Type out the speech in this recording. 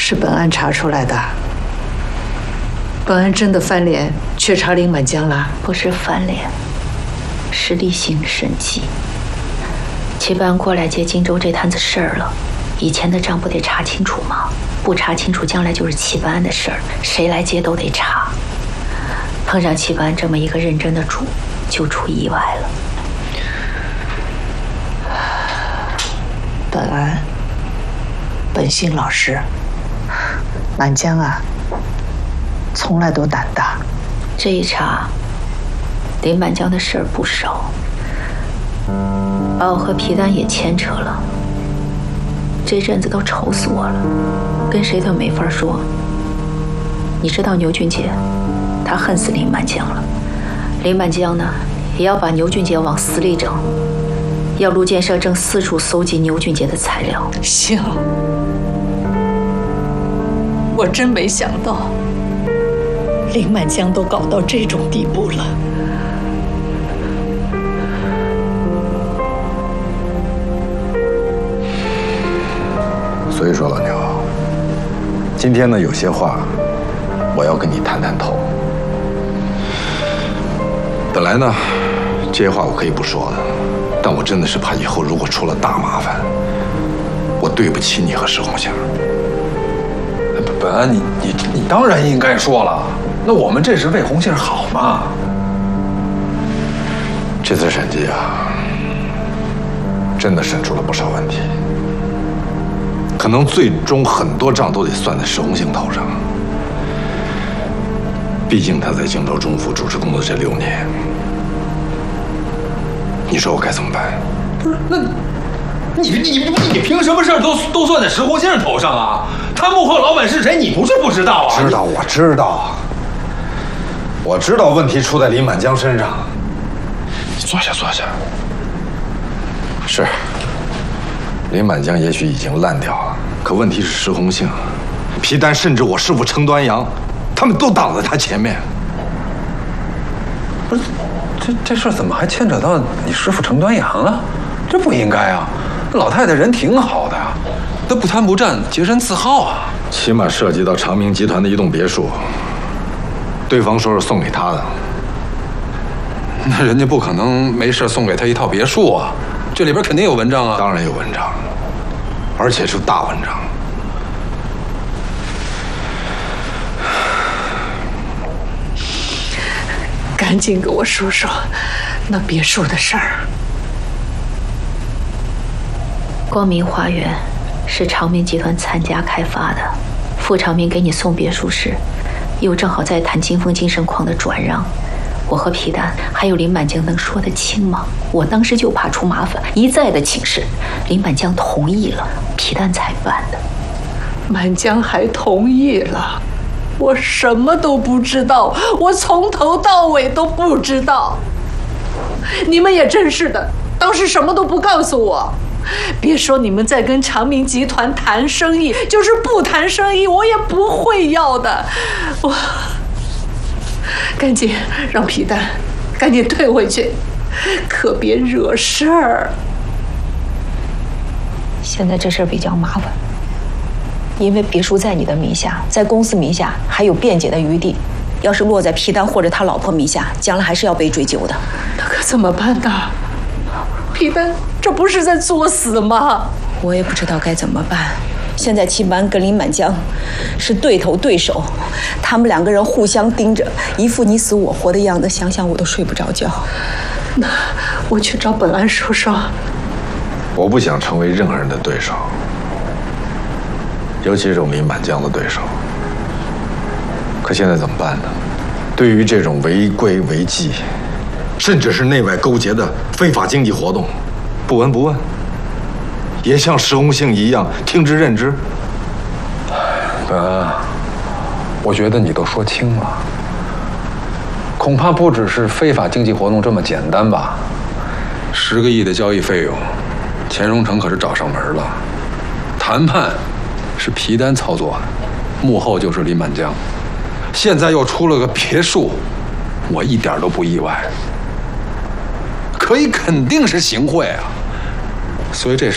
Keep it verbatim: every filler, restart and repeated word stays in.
是本案查出来的。本案真的翻脸去查林满江了？ 不是翻脸，是例行审计。齐班过来接荆州这摊子事儿了，以前的账不得查清楚吗？不查清楚，将来就是齐班案的事儿，谁来接都得查。碰上齐班这么一个认真的主，就出意外了。 本案本性老实，满江啊，从来都胆大。 这一查，林满江的事儿不少，把我和皮丹也牵扯了。这阵子都愁死我了，跟谁都没法说。你知道牛俊杰，他恨死林满江了。林满江呢，也要把牛俊杰往死里整。要陆建设正四处搜集牛俊杰的材料。 行，我真没想到，林满江都搞到这种地步了。 所以说，老牛，今天呢，有些话我要跟你谈谈头。本来呢，这些话我可以不说的，但我真的是怕以后如果出了大麻烦，我对不起你和石红杏。 本安，你你你当然应该说了，那我们这是为红杏好嘛。 这次审计啊，真的审出了不少问题。可能最终很多账都得算在石红杏头上，毕竟他在荆州中府主持工作这六年，你说我该怎么办？ 不是，那你你你凭什么事儿都都算在石红杏头上啊？他幕后老板是谁？你不是不知道啊？ 知道，我知道，我知道问题出在林满江身上。你坐下，坐下。是。林满江也许已经烂掉了，可问题是石红杏、皮丹，甚至我师父程端阳，他们都挡在他前面。 不是，这这事儿怎么还牵扯到你师父程端阳啊？这不应该啊！老太太人挺好的呀，她不贪不占，洁身自好啊。 起码涉及到长明集团的一栋别墅，对方说是送给他的， 那人家不可能没事送给他一套别墅啊。这里边肯定有文章啊！ 当然有文章，而且是大文章。 赶紧给我说说那别墅的事儿。 光明花园是长明集团参加开发的，傅长明给你送别墅时，又正好在谈金丰精神矿的转让。我和皮丹还有林满江能说得清吗？我当时就怕出麻烦，一再的请示，林满江同意了，皮丹才办的。 满江还同意了，我什么都不知道，我从头到尾都不知道。你们也真是的，当时什么都不告诉我。别说你们在跟长明集团谈生意，就是不谈生意，我也不会要的。我。赶紧让皮丹赶紧退回去，可别惹事儿。 现在这事儿比较麻烦，因为别墅在你的名下，在公司名下还有辩解的余地。要是落在皮丹或者他老婆名下，将来还是要被追究的。 那可怎么办呢？皮丹这不是在作死吗？ 我也不知道该怎么办。现在齐班跟林满江是对头对手，他们两个人互相盯着，一副你死我活的样子，想想我都睡不着觉。 那我去找本安说说。 我不想成为任何人的对手，尤其是这种林满江的对手。可现在怎么办呢？对于这种违规违纪，甚至是内外勾结的非法经济活动，不闻不问，也像石红杏一样听之任之。 本安，我觉得你都说清了，恐怕不只是非法经济活动这么简单吧？十个亿的交易费用，钱荣成可是找上门了。谈判是皮丹操作的，幕后就是林满江。现在又出了个别墅，我一点都不意外。可以肯定是行贿啊，所以这事